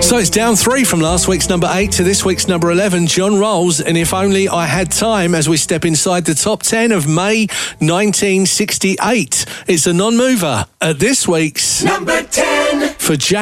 So it's down 3 from last week's number 8 to this week's number 11, John Rolls, and If Only I Had Time, as we step inside the top 10 of May 1968. It's a non-mover at this week's number 10 for Jack.